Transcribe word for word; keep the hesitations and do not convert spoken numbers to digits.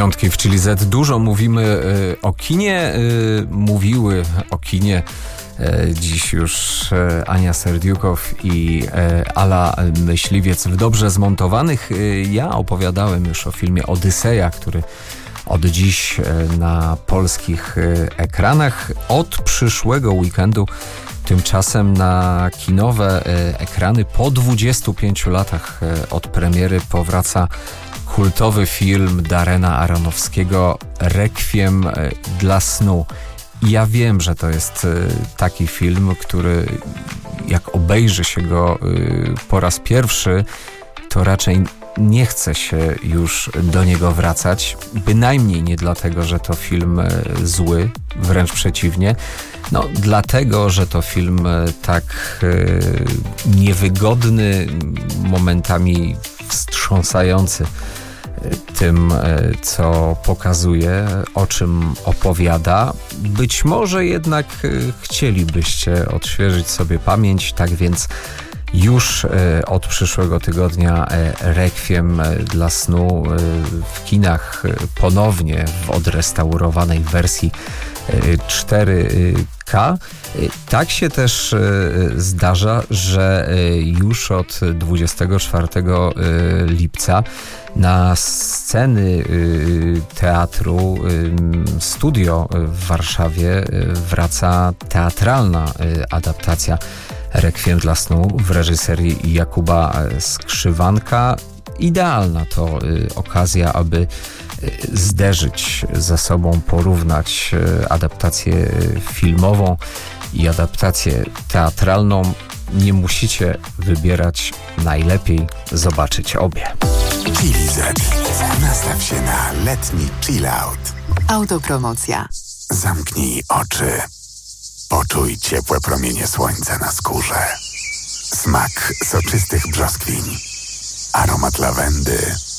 Piątki w Chili Z. Dużo mówimy y, o kinie, y, mówiły o kinie y, dziś już y, Ania Serdiukow i y, Ala Myśliwiec w dobrze zmontowanych. Y, ja opowiadałem już o filmie Odyseja, który od dziś y, na polskich y, ekranach. Od przyszłego weekendu tymczasem na kinowe y, ekrany po dwudziestu pięciu latach y, od premiery powraca kultowy film Darrena Aronofskiego Rekwiem dla snu. I ja wiem, że to jest taki film, który jak obejrzy się go po raz pierwszy, to raczej nie chce się już do niego wracać. Bynajmniej nie dlatego, że to film zły, wręcz przeciwnie. No, dlatego, że to film tak niewygodny, momentami wstrząsający tym, co pokazuje, o czym opowiada. Być może jednak chcielibyście odświeżyć sobie pamięć, tak więc już od przyszłego tygodnia Rekwiem dla snu w kinach ponownie w odrestaurowanej wersji cztery K. Tak się też zdarza, że już od dwudziestego czwartego lipca na sceny teatru Studio w Warszawie wraca teatralna adaptacja Rekwiem dla snu w reżyserii Jakuba Skrzywanka. Idealna to okazja, aby zderzyć ze sobą, porównać adaptację filmową i adaptację teatralną. Nie musicie wybierać, najlepiej zobaczyć obie. Chili Z. Nastaw się na letni chill out. Autopromocja. Zamknij oczy. Poczuj ciepłe promienie słońca na skórze. Smak soczystych brzoskwiń. Aromat lawendy.